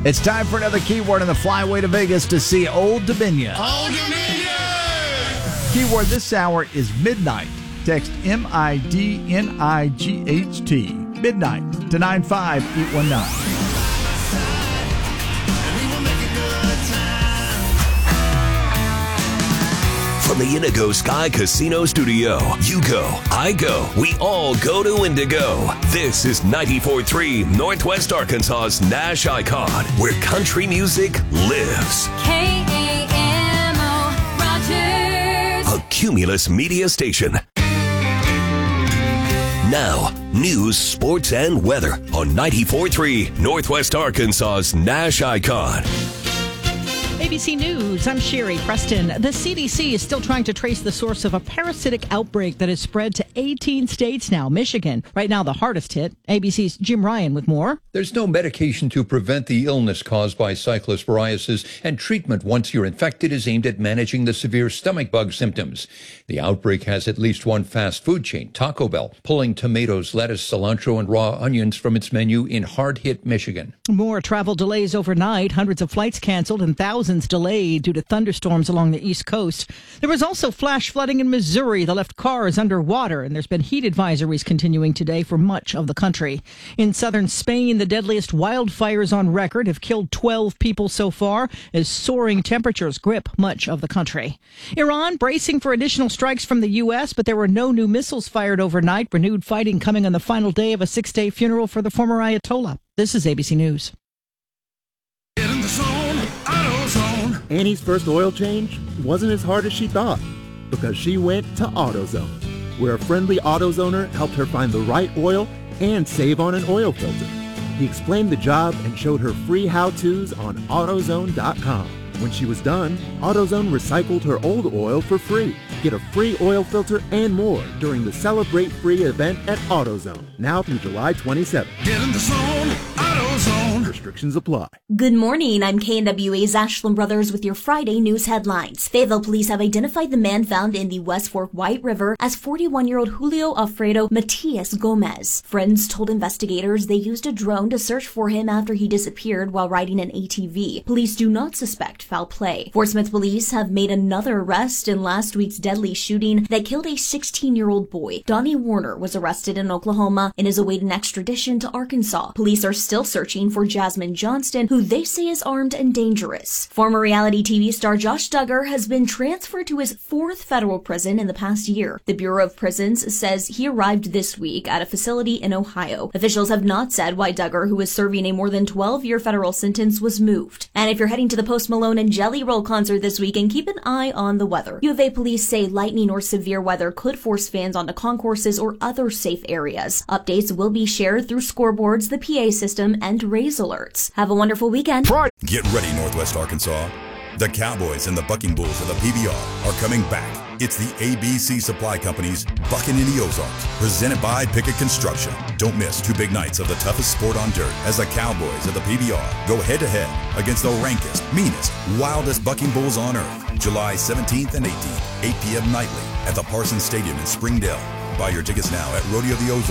It's time for another keyword on the flyway to Vegas to see Old Dominion. Old Dominion! Keyword this hour is midnight. Text MIDNIGHT. Midnight to 95819. From the Indigo Sky Casino Studio, you go, I go, we all go to Indigo. This is 94.3 Northwest Arkansas's Nash Icon, where country music lives. KAMO Rogers. A Cumulus media station. Now, news, sports, and weather on 94.3 Northwest Arkansas's Nash Icon. ABC News, I'm Sherry Preston. The CDC is still trying to trace the source of a parasitic outbreak that has spread to 18 states now. Michigan, right now the hardest hit. ABC's Jim Ryan with more. There's no medication to prevent the illness caused by cyclosporiasis, and treatment once you're infected is aimed at managing the severe stomach bug symptoms. The outbreak has at least one fast food chain, Taco Bell, pulling tomatoes, lettuce, cilantro, and raw onions from its menu in hard-hit Michigan. More travel delays overnight. Hundreds of flights canceled and thousands delayed due to thunderstorms along the East Coast. There was also flash flooding in Missouri that left cars underwater, and there's been heat advisories continuing today for much of the country. In southern Spain, the deadliest wildfires on record have killed 12 people so far as soaring temperatures grip much of the country. Iran bracing for additional strikes from the U.S., but there were no new missiles fired overnight. Renewed fighting coming on the final day of a 6-day funeral for the former Ayatollah. This is ABC News. Get in the zone, AutoZone. Annie's first oil change wasn't as hard as she thought because she went to AutoZone, where a friendly AutoZoner helped her find the right oil and save on an oil filter. He explained the job and showed her free how-tos on AutoZone.com. When she was done, AutoZone recycled her old oil for free. Get a free oil filter and more during the Celebrate Free event at AutoZone, now through July 27th. Get in the zone, AutoZone. Restrictions apply. Good morning, I'm KNWA's Ashland Brothers with your Friday news headlines. Fayetteville police have identified the man found in the West Fork White River as 41-year-old Julio Alfredo Matias Gomez. Friends told investigators they used a drone to search for him after he disappeared while riding an ATV. Police do not suspect foul play. Fort Smith police have made another arrest in last week's deadly shooting that killed a 16-year-old boy. Donnie Warner was arrested in Oklahoma and is awaiting extradition to Arkansas. Police are still searching for Jasmine Johnston, who they say is armed and dangerous. Former reality TV star Josh Duggar has been transferred to his 4th federal prison in the past year. The Bureau of Prisons says he arrived this week at a facility in Ohio. Officials have not said why Duggar, who is serving a more than 12-year federal sentence, was moved. And if you're heading to the Post Malone and Jelly Roll concert this weekend, keep an eye on the weather. U of A police say lightning or severe weather could force fans onto concourses or other safe areas. Updates will be shared through scoreboards, the PA system, and raise alerts. Have a wonderful weekend. Get ready, Northwest Arkansas. The Cowboys and the Bucking Bulls of the PBR are coming back. It's the ABC Supply Company's Bucking in the Ozarks, presented by Pickett Construction. Don't miss 2 big nights of the toughest sport on dirt as the Cowboys of the PBR go head-to-head against the rankest, meanest, wildest Bucking Bulls on earth. July 17th and 18th, 8 p.m. nightly at the Parsons Stadium in Springdale. Buy your tickets now at Rodeo the Ozarks.